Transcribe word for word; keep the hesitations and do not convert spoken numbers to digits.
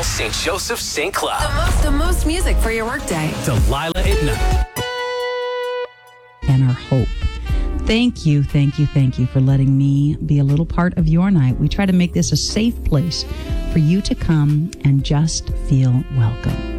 All Saint Joseph Saint Cloud. The most, the most music for your workday. Delilah at night. And our hope. Thank you, thank you, thank you for letting me be a little part of your night. We try to make this a safe place for you to come and just feel welcome.